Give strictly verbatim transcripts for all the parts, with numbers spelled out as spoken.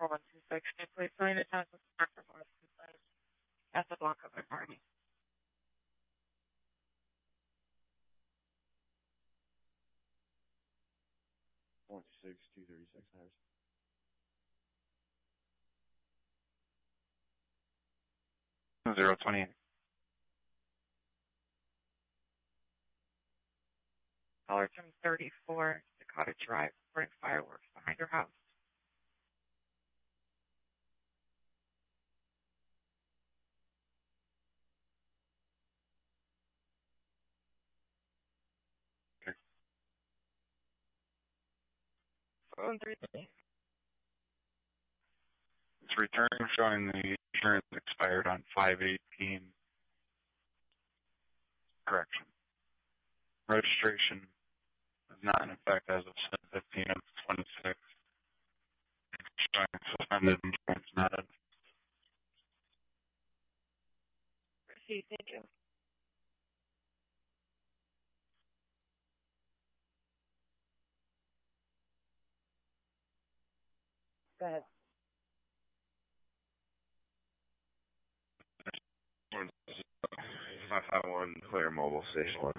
four one two six, can you please sign a task with Doctor Force Casablanca by party? one two six, two thirty-six hours. Zero twenty-eight. Caller from thirty-four Dakota Drive, burning fireworks behind your house. Okay. Phone three three. It's return showing the insurance expired on five eighteen. Correction. Registration is not in effect as of seven fifteen of twenty-six. Showing suspended insurance not in. Proceed, thank you. Go ahead. five five one, clear mobile station one.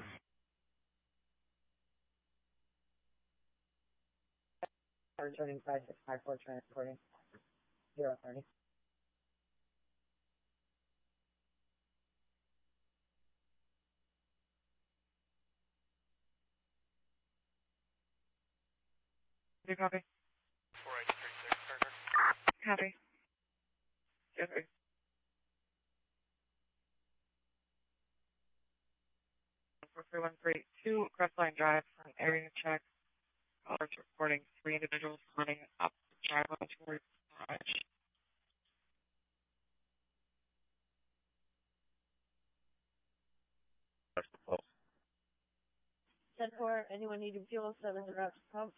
Returning five six five four, transporting zero thirty. Do you copy? four eight three six, Parker. Copy. Yes, sir. four three one three two, Crestline Drive, for an area check. Callers reporting three individuals running up the driveway towards the garage. That's the pulse. ten four, anyone needing fuel, seven direct pump.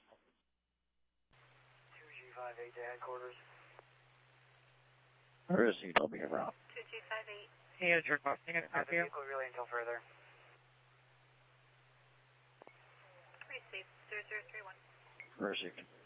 two G five eight to headquarters. Where is he? I'll be around. two G five eight. He is requesting it. Have the Copy. vehicle relay until further. Receive zero zero three one. Where is he?